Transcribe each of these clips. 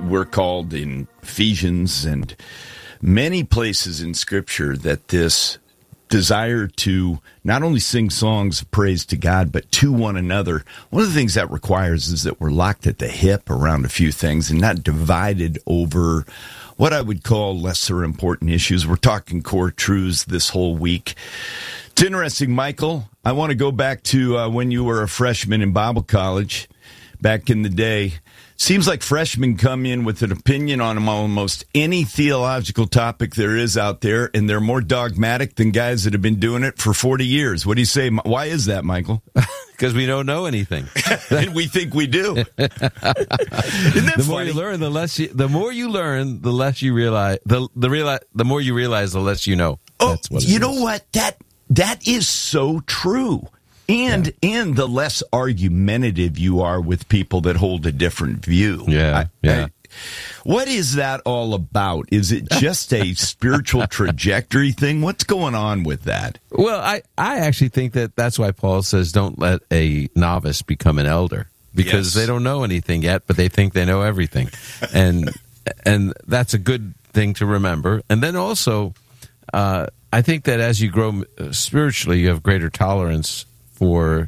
we're called in Ephesians and many places in Scripture that this desire to not only sing songs of praise to God, but to one another. One of the things that requires is that we're locked at the hip around a few things and not divided over what I would call lesser important issues. We're talking core truths this whole week. It's interesting, Michael. I want to go back to when you were a freshman in Bible college back in the day. Seems like freshmen come in with an opinion on almost any theological topic there is out there, and they're more dogmatic than guys that have been doing it for 40 years. What do you say? Why is that, Michael? Because we don't know anything. And we think we do. Isn't that the more funny? you learn, the more you learn, the less you realize. The more you realize, the less you know. Oh, that's what you know what? That is so true. And the less argumentative you are with people that hold a different view. What is that all about? Is it just a spiritual trajectory thing? What's going on with that? Well, I actually think that's why Paul says don't let a novice become an elder, because they don't know anything yet, but they think they know everything. And that's a good thing to remember. And then also, I think that as you grow spiritually, you have greater tolerance for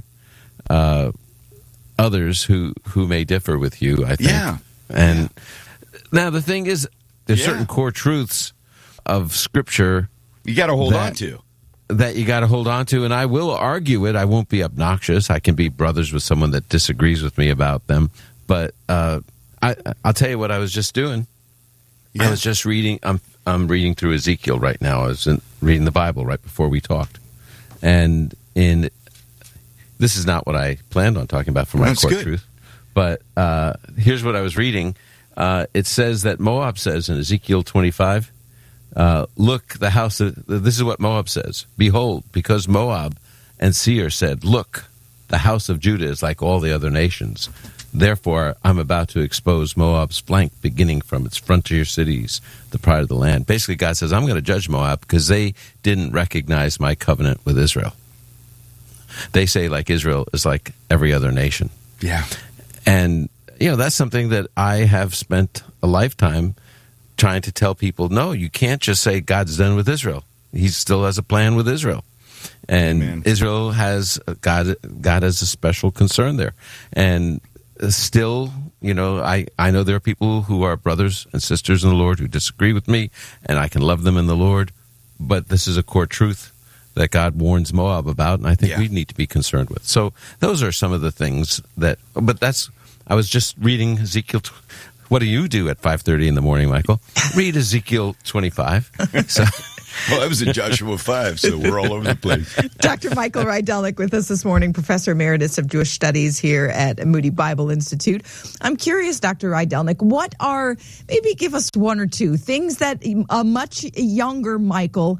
others who may differ with you, I think. And now the thing is, there's certain core truths of Scripture you got to hold on to. That you got to hold on to, and I will argue it. I won't be obnoxious. I can be brothers with someone that disagrees with me about them. But I'll tell you what I was just doing. I was just reading. I'm reading through Ezekiel right now. I was reading the Bible right before we talked, and this is not what I planned on talking about for my core truth, but here's what I was reading. It says that Moab says in Ezekiel 25, look, the house of, this is what Moab says. Behold, because Moab and Seir said, look, the house of Judah is like all the other nations. Therefore, I'm about to expose Moab's flank, beginning from its frontier cities, the pride of the land. Basically, God says, I'm going to judge Moab because they didn't recognize my covenant with Israel. They say like Israel is like every other nation. Yeah. And, that's something that I have spent a lifetime trying to tell people, no, you can't just say God's done with Israel. He still has a plan with Israel. And Amen. Israel has, God has a special concern there. And still, I know there are people who are brothers and sisters in the Lord who disagree with me, and I can love them in the Lord. But this is a core truth that God warns Moab about, and I think we need to be concerned with. So those are some of the things I was just reading Ezekiel. What do you do at 5:30 in the morning, Michael? Read Ezekiel 25. Well, I was in Joshua 5, so we're all over the place. Dr. Michael Rydelnik with us this morning, Professor Emeritus of Jewish Studies here at Moody Bible Institute. I'm curious, Dr. Rydelnik, maybe give us one or two things that a much younger Michael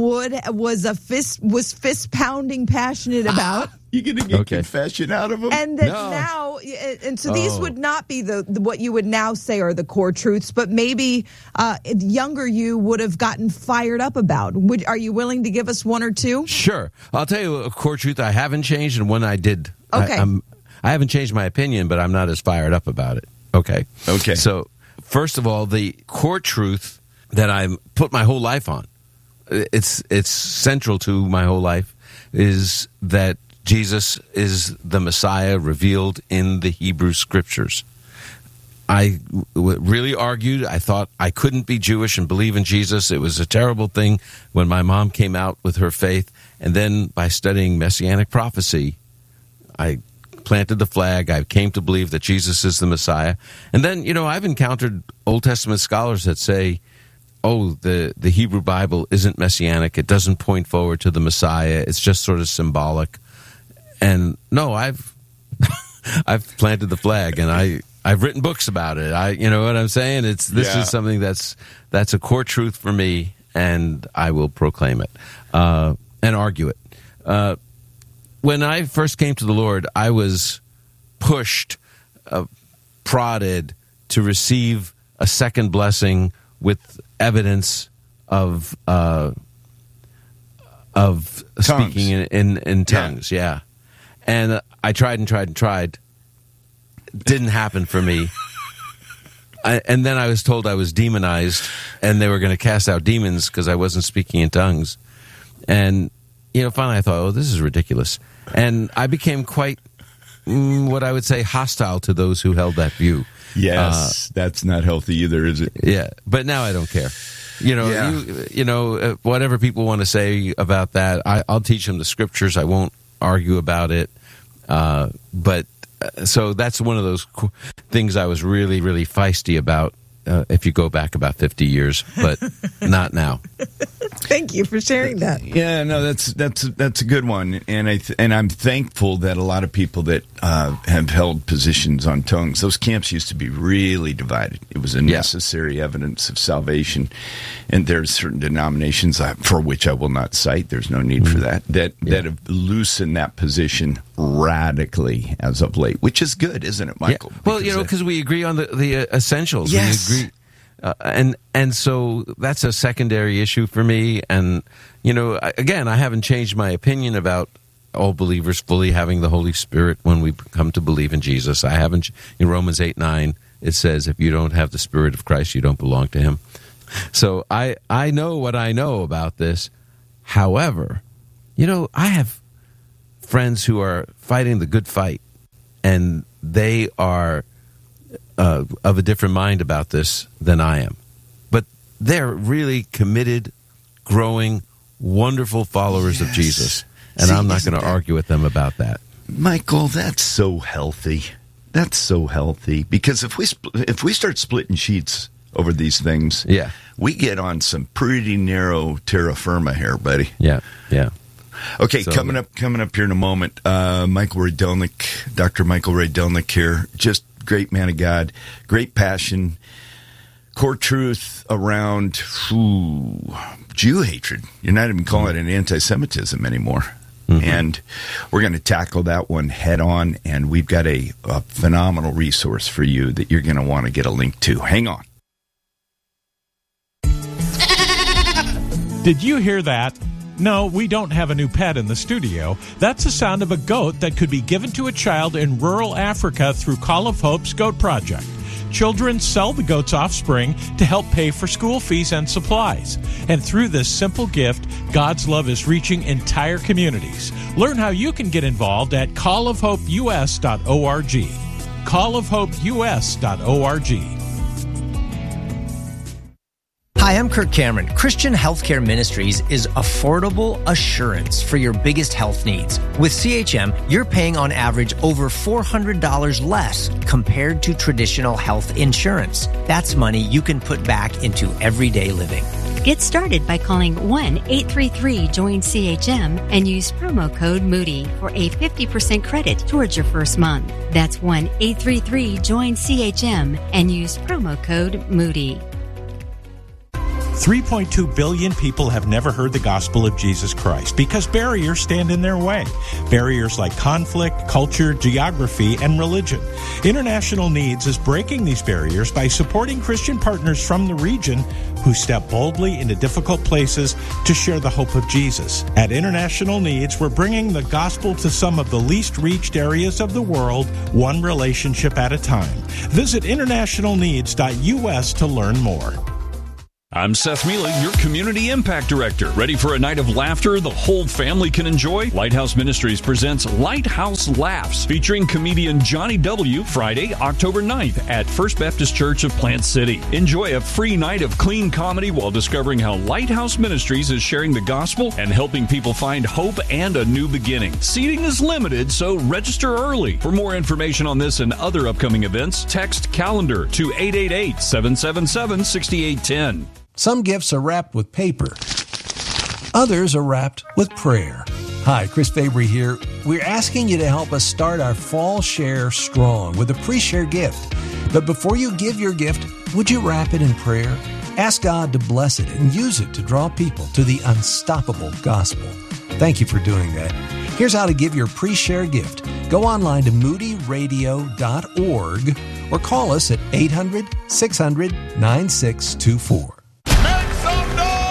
was fist pounding passionate about. You're going to get confession out of him? And that now, and so these would not be the what you would now say are the core truths, but maybe younger you would have gotten fired up about. Are you willing to give us one or two? Sure. I'll tell you a core truth I haven't changed and one I did. Okay. I haven't changed my opinion, but I'm not as fired up about it. Okay. So, first of all, the core truth that I put my whole life on, it's central to my whole life, is that Jesus is the Messiah revealed in the Hebrew Scriptures. I really argued. I thought I couldn't be Jewish and believe in Jesus. It was a terrible thing when my mom came out with her faith. And then by studying Messianic prophecy, I planted the flag. I came to believe that Jesus is the Messiah. And then, I've encountered Old Testament scholars that say, the Hebrew Bible isn't Messianic. It doesn't point forward to the Messiah. It's just sort of symbolic. And no, I've planted the flag, and I've written books about it. You know what I'm saying? This is something that's a core truth for me, and I will proclaim it and argue it. When I first came to the Lord, I was pushed, prodded to receive a second blessing with evidence of speaking in tongues. Yeah. And I tried and tried and tried. Didn't happen for me. and then I was told I was demonized, and they were going to cast out demons because I wasn't speaking in tongues. And, finally I thought, oh, this is ridiculous. And I became quite, what I would say, hostile to those who held that view. Yes, that's not healthy either, is it? Yeah, but now I don't care. Whatever people want to say about that, I'll teach them the scriptures. I won't argue about it. So that's one of those things I was really, really feisty about. If you go back about 50 years, but not now. Thank you for sharing that. Yeah, no, that's a good one, and I'm thankful that a lot of people that have held positions on tongues, those camps used to be really divided. It was a necessary evidence of salvation, and there's certain denominations for which I will not cite. There's no need for that have loosened that position radically as of late, which is good, isn't it, Michael? Yeah. Well, because we agree on the essentials. Yes. We agree. And so that's a secondary issue for me. And, again, I haven't changed my opinion about all believers fully having the Holy Spirit when we come to believe in Jesus. I haven't. In Romans 8:9, it says, if you don't have the Spirit of Christ, you don't belong to him. So I know what I know about this. However, I have friends who are fighting the good fight, and they are of a different mind about this than I am. But they're really committed, growing, wonderful followers of Jesus. And I'm not going to argue with them about that. Michael, that's so healthy. That's so healthy. Because if we start splitting sheets over these things, we get on some pretty narrow terra firma here, buddy. Yeah. Okay, coming up here in a moment, Michael Rydelnik, Dr. Michael Rydelnik here, just great man of God, great passion, core truth around Jew hatred. You're not even calling it anti-Semitism anymore. Mm-hmm. And we're going to tackle that one head on, and we've got a phenomenal resource for you that you're going to want to get a link to. Hang on. Did you hear that? No, we don't have a new pet in the studio. That's the sound of a goat that could be given to a child in rural Africa through Call of Hope's Goat Project. Children sell the goat's offspring to help pay for school fees and supplies. And through this simple gift, God's love is reaching entire communities. Learn how you can get involved at callofhopeus.org. callofhopeus.org. Hi, I'm Kirk Cameron. Christian Healthcare Ministries is affordable assurance for your biggest health needs. With CHM, you're paying on average over $400 less compared to traditional health insurance. That's money you can put back into everyday living. Get started by calling 1-833-JOIN-CHM and use promo code Moody for a 50% credit towards your first month. That's 1-833-JOIN-CHM and use promo code Moody. 3.2 billion people have never heard the gospel of Jesus Christ because barriers stand in their way. Barriers like conflict, culture, geography, and religion. International Needs is breaking these barriers by supporting Christian partners from the region who step boldly into difficult places to share the hope of Jesus. At International Needs, we're bringing the gospel to some of the least reached areas of the world, one relationship at a time. Visit internationalneeds.us to learn more. I'm Seth Mila, your Community Impact Director. Ready for a night of laughter the whole family can enjoy? Lighthouse Ministries presents Lighthouse Laughs, featuring comedian Johnny W. Friday, October 9th at First Baptist Church of Plant City. Enjoy a free night of clean comedy while discovering how Lighthouse Ministries is sharing the gospel and helping people find hope and a new beginning. Seating is limited, so register early. For more information on this and other upcoming events, text CALENDAR to 888-777-6810. Some gifts are wrapped with paper. Others are wrapped with prayer. Hi, Chris Fabry here. We're asking you to help us start our fall share strong with a pre-share gift. But before you give your gift, would you wrap it in prayer? Ask God to bless it and use it to draw people to the unstoppable gospel. Thank you for doing that. Here's how to give your pre-share gift. Go online to moodyradio.org or call us at 800-600-9624.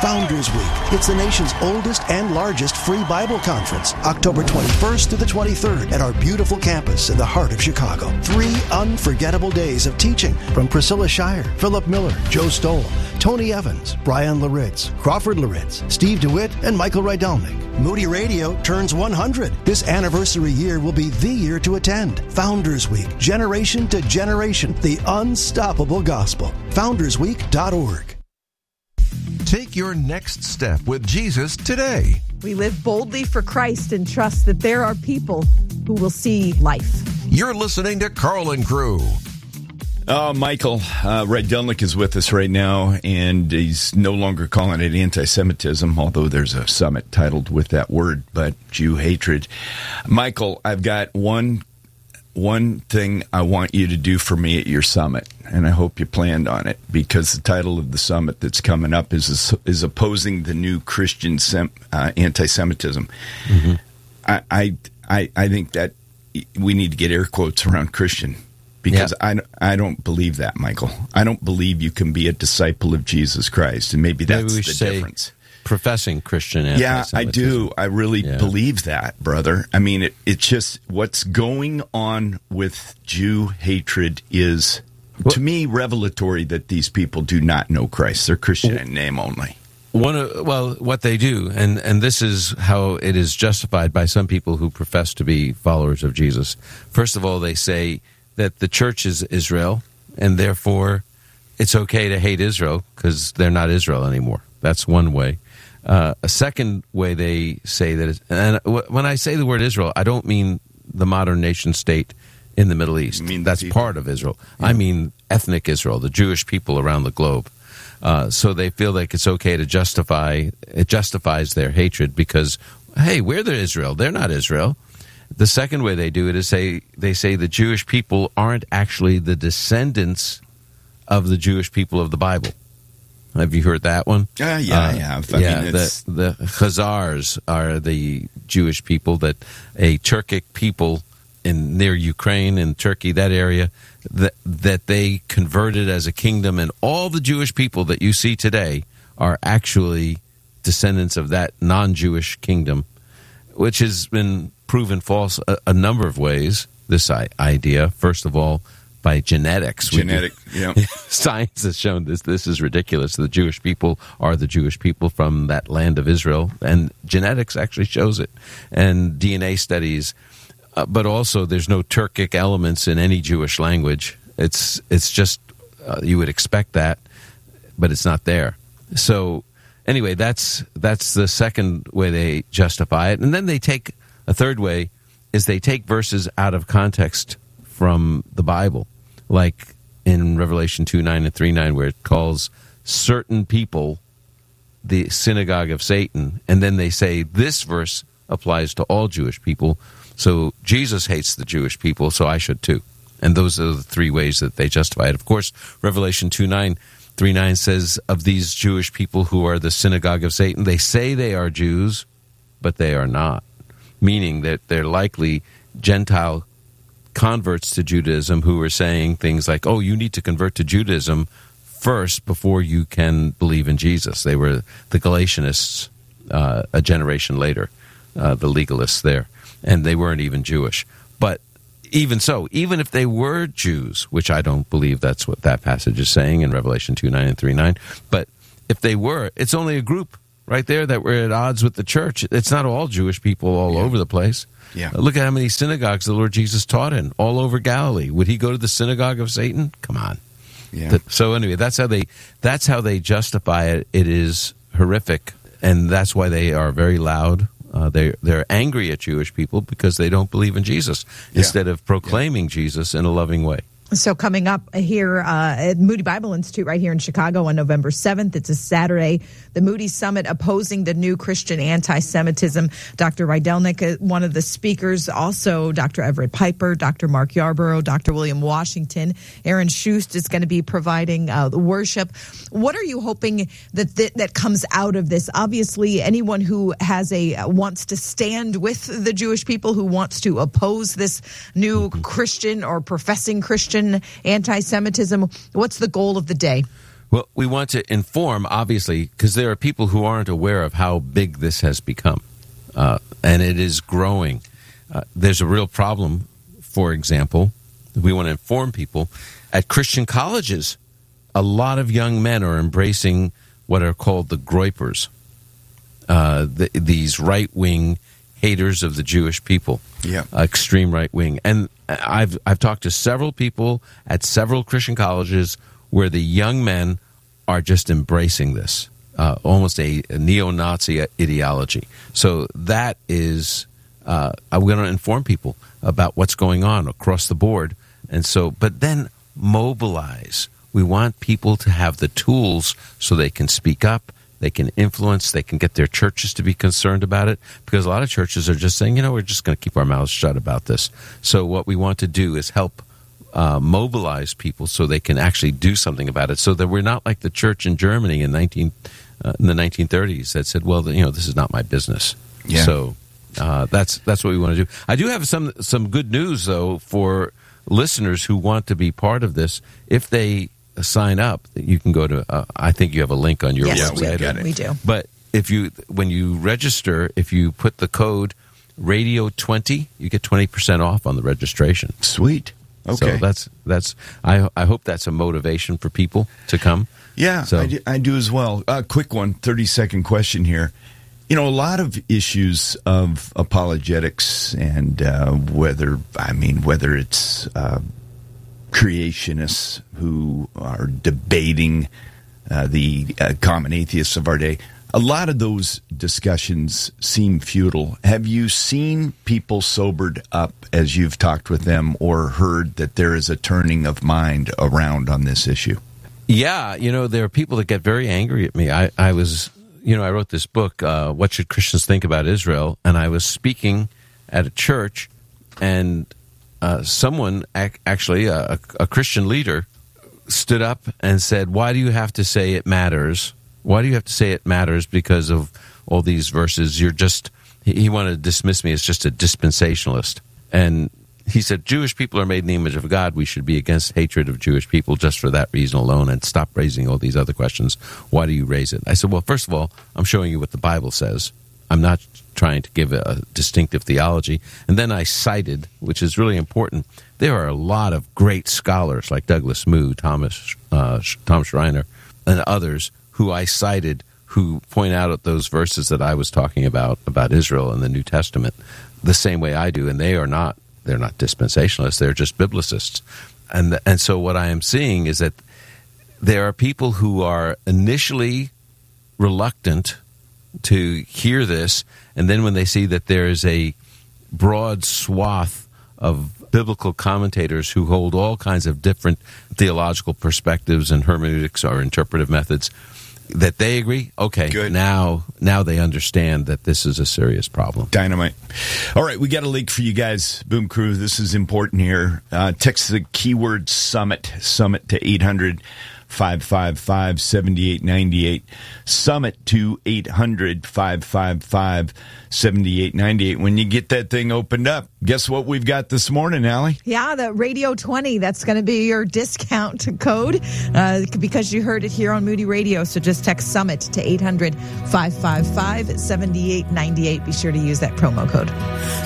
Founders Week. It's the nation's oldest and largest free Bible conference, October 21st to the 23rd at our beautiful campus in the heart of Chicago. 3 unforgettable days of teaching from Priscilla Shire, Philip Miller, Joe Stoll, Tony Evans, Brian Laritz, Crawford Laritz, Steve DeWitt, and Michael Rydelnik. Moody Radio turns 100. This anniversary year will be the year to attend. Founders Week, generation to generation, the unstoppable gospel. FoundersWeek.org. Take your next step with Jesus today. We live boldly for Christ and trust that there are people who will see life. You're listening to Carl and Crew. Michael Rydelnik is with us right now, and he's no longer calling it anti-Semitism, although there's a summit titled with that word, but Jew hatred. Michael, I've got one thing I want you to do for me at your summit, and I hope you planned on it, because the title of the summit that's coming up is opposing the new Christian anti-Semitism. Mm-hmm. I think that we need to get air quotes around Christian. Because I don't believe that, Michael. I don't believe you can be a disciple of Jesus Christ, and maybe that's the difference. Professing Christian anti-Semitism. Yeah, I do. I really believe that, brother. I mean, it's just what's going on with Jew hatred is, to me, revelatory that these people do not know Christ. They're Christian in name only. What they do, and this is how it is justified by some people who profess to be followers of Jesus. First of all, they say that the church is Israel, and therefore it's okay to hate Israel because they're not Israel anymore. That's one way. A second way they say that, and when I say the word Israel, I don't mean the modern nation state in the Middle East. That's part of Israel. Yeah. I mean ethnic Israel, the Jewish people around the globe. So they feel like it's okay to it justifies their hatred because, hey, we're the Israel. They're not Israel. The second way they do it is they say the Jewish people aren't actually the descendants of the Jewish people of the Bible. Have you heard that one? Yeah, I have. The Khazars are the Jewish people, that a Turkic people near Ukraine and Turkey, that area, that they converted as a kingdom, and all the Jewish people that you see today are actually descendants of that non-Jewish kingdom, which has been proven false a number of ways, this idea. First of all, by genetics. Science has shown this is ridiculous. The Jewish people are the Jewish people from that land of Israel, and genetics actually shows it. And DNA studies, but also there's no Turkic elements in any Jewish language. It's just, you would expect that, but it's not there. So anyway, that's the second way they justify it. And then they take a third way, is they take verses out of context from the Bible, like in Revelation 2:9 and 3:9, where it calls certain people the synagogue of Satan, and then they say this verse applies to all Jewish people, so Jesus hates the Jewish people, so I should too. And those are the three ways that they justify it. Of course, Revelation 2:9 says of these Jewish people who are the synagogue of Satan, they say they are Jews, but they are not, meaning that they're likely Gentile converts to Judaism who are saying things like, oh, you need to convert to Judaism first before you can believe in Jesus. They were the Galatianists a generation later, the legalists there, and they weren't even Jewish. But even so, even if they were Jews, which I don't believe that's what that passage is saying in Revelation 2:9 and 3:9, but if they were, it's only a group right there that were at odds with the church. It's not all Jewish people all over the place. Yeah. Look at how many synagogues the Lord Jesus taught in all over Galilee. Would he go to the synagogue of Satan? Come on. Yeah. So anyway, that's how they justify it. It is horrific, and that's why they are very loud. They're angry at Jewish people because they don't believe in Jesus instead of proclaiming Jesus in a loving way. So coming up here at Moody Bible Institute right here in Chicago on November 7th, it's a Saturday, the Moody Summit opposing the new Christian anti-Semitism. Dr. Rydelnik, one of the speakers, also Dr. Everett Piper, Dr. Mark Yarborough, Dr. William Washington. Aaron Schust is going to be providing the worship. What are you hoping that comes out of this? Obviously, anyone who wants to stand with the Jewish people, who wants to oppose this new Christian or professing Christian anti-Semitism, what's the goal of the day? Well, we want to inform, obviously, because there are people who aren't aware of how big this has become, and it is growing. There's a real problem, for example, we want to inform people. At Christian colleges, a lot of young men are embracing what are called the Groypers, these right-wing haters of the Jewish people, extreme right-wing. And I've talked to several people at several Christian colleges where the young men are just embracing this, almost a neo-Nazi ideology. So that is, I'm going to inform people about what's going on across the board. And so, but then mobilize. We want people to have the tools so they can speak up, they can influence, they can get their churches to be concerned about it, because a lot of churches are just saying, we're just going to keep our mouths shut about this. So what we want to do is help mobilize people so they can actually do something about it, so that we're not like the church in Germany in the 1930s that said, well, this is not my business. Yeah. So that's what we want to do. I do have some good news, though, for listeners who want to be part of this. If they sign up, you can go to, I think you have a link on your website. We do. But when you register, if you put the code radio20, you get 20% off on the registration. Sweet. Okay. So that's I hope that's a motivation for people to come. Yeah, so. I do as well. Quick one, 30-second question here. A lot of issues of apologetics and whether it's creationists who are debating the common atheists of our day, a lot of those discussions seem futile. Have you seen people sobered up as you've talked with them, or heard that there is a turning of mind around on this issue? Yeah, there are people that get very angry at me. I wrote this book, What Should Christians Think About Israel? And I was speaking at a church, and someone, actually a Christian leader, stood up and said, why do you have to say it matters? Why do you have to say it matters because of all these verses? He wanted to dismiss me as just a dispensationalist. And he said, Jewish people are made in the image of God. We should be against hatred of Jewish people just for that reason alone, and stop raising all these other questions. Why do you raise it? I said, well, first of all, I'm showing you what the Bible says. I'm not trying to give a distinctive theology. And then I cited, which is really important, there are a lot of great scholars like Douglas Moo, Tom Schreiner, and others who I cited who point out at those verses that I was talking about Israel in the New Testament the same way I do, and they're not dispensationalists, they're just biblicists. And so what I am seeing is that there are people who are initially reluctant to hear this, and then when they see that there is a broad swath of biblical commentators who hold all kinds of different theological perspectives and hermeneutics or interpretive methods, that they agree, okay, good. Now they understand that this is a serious problem. Dynamite. All right, we got a link for you guys, Boom Crew. This is important here. Text the keyword summit to 800-555-7898. Summit to 800-555-7898. When you get that thing opened up, guess what we've got this morning, Allie? Yeah, the Radio 20. That's going to be your discount code because you heard it here on Moody Radio. So just text Summit to 800-555-7898. Be sure to use that promo code.